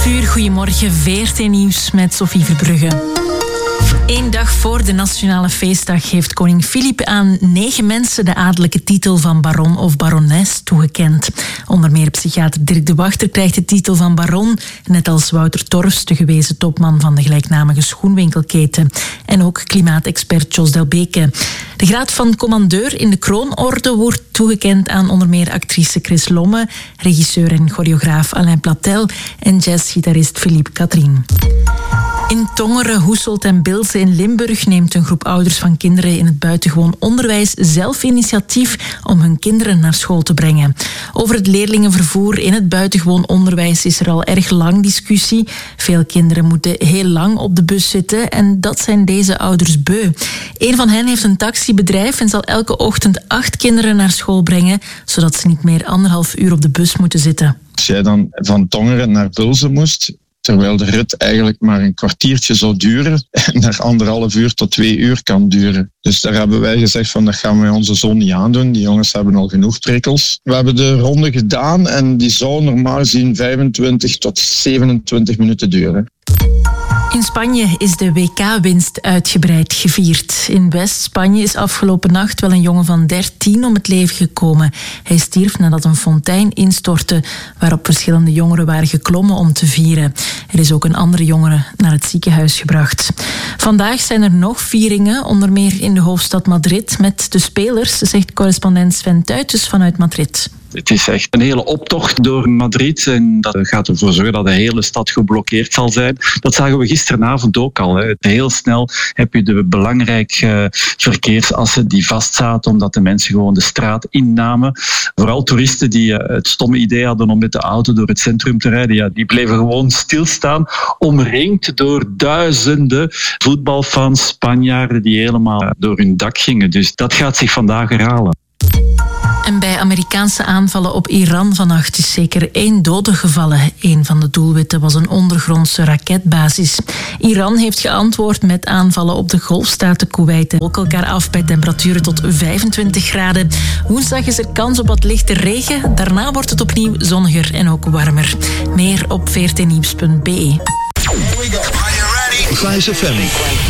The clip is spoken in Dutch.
11:00, goedemorgen, VRT Nieuws met Sophie Verbrugge. 1 dag voor de Nationale Feestdag heeft koning Filip aan 9 mensen de adellijke titel van baron of barones toegekend. Onder meer psychiater Dirk de Wachter krijgt de titel van baron, net als Wouter Torfs, de gewezen topman van de gelijknamige schoenwinkelketen. En ook klimaatexpert Jos Delbeke. De graad van commandeur in de kroonorde wordt toegekend aan onder meer actrice Chris Lomme, regisseur en choreograaf Alain Platel en jazzgitarist Philippe Catherine. In Tongeren, Hoeselt en Bilze in Limburg neemt een groep ouders van kinderen in het buitengewoon onderwijs zelf initiatief om hun kinderen naar school te brengen. Over het leerlingenvervoer in het buitengewoon onderwijs is er al erg lang discussie. Veel kinderen moeten heel lang op de bus zitten en dat zijn deze ouders beu. Een van hen heeft een taxibedrijf en zal elke ochtend 8 kinderen naar school brengen, zodat ze niet meer 1,5 uur op de bus moeten zitten. Als jij dan van Tongeren naar Bilze moest, terwijl de rit eigenlijk maar een kwartiertje zou duren en naar 1,5 uur tot 2 uur kan duren. Dus daar hebben wij gezegd van dat gaan wij onze zoon niet aandoen. Die jongens hebben al genoeg prikkels. We hebben de ronde gedaan en die zou normaal gezien 25 tot 27 minuten duren. In Spanje is de WK-winst uitgebreid gevierd. In West-Spanje is afgelopen nacht wel een jongen van 13 om het leven gekomen. Hij stierf nadat een fontein instortte, waarop verschillende jongeren waren geklommen om te vieren. Er is ook een andere jongere naar het ziekenhuis gebracht. Vandaag zijn er nog vieringen, onder meer in de hoofdstad Madrid, met de spelers, zegt correspondent Sven Tuytjes vanuit Madrid. Het is echt een hele optocht door Madrid en dat gaat ervoor zorgen dat de hele stad geblokkeerd zal zijn. Dat zagen we gisteravond ook al. Hè. Heel snel heb je de belangrijke verkeersassen die vastzaten omdat de mensen gewoon de straat innamen. Vooral toeristen die het stomme idee hadden om met de auto door het centrum te rijden, ja, die bleven gewoon stilstaan, omringd door duizenden voetbalfans, Spanjaarden die helemaal door hun dak gingen. Dus dat gaat zich vandaag herhalen. En bij Amerikaanse aanvallen op Iran vannacht is zeker 1 dode gevallen. Een van de doelwitten was een ondergrondse raketbasis. Iran heeft geantwoord met aanvallen op de golfstaten Kuwait. Ook elkaar af bij temperaturen tot 25 graden. Woensdag is er kans op wat lichte regen. Daarna wordt het opnieuw zonniger en ook warmer. Meer op vrtnieuws.be. Vice FM.